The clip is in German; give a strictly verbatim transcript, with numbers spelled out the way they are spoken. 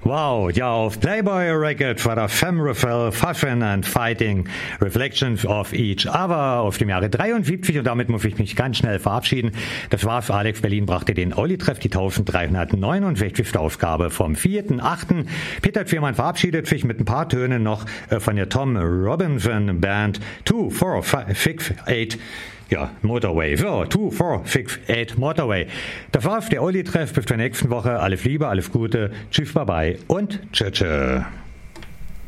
Wow, ja, auf Playboy Record war der Femrefel, Fashion and Fighting, Reflections of Each Other auf dem Jahre dreiundsiebzig und damit muss ich mich ganz schnell verabschieden. Das war's. Alex Berlin brachte den Olli-Treff, die dreizehnhundertneunundsechzigste Ausgabe vom vierten achten Peter Zwirmann verabschiedet sich mit ein paar Tönen noch von der Tom Robinson Band zwei vier sechs acht. Ja, Motorway. So, zwei vier sechs acht Motorway. Das war's, der Olli-Treff. Bis zur nächsten Woche. Alles Liebe, alles Gute. Tschüss, bye bye und tschö tschö.